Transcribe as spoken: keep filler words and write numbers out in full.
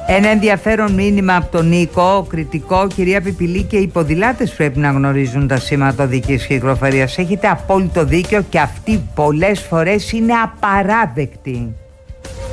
Ένα ενδιαφέρον μήνυμα από τον Νίκο, κριτικό. Κυρία Πιπιλή, και οι ποδηλάτες πρέπει να γνωρίζουν τα σήματα οδικής κυκλοφορίας. Έχετε απόλυτο δίκιο και αυτή πολλές φορές είναι απαράδεκτη.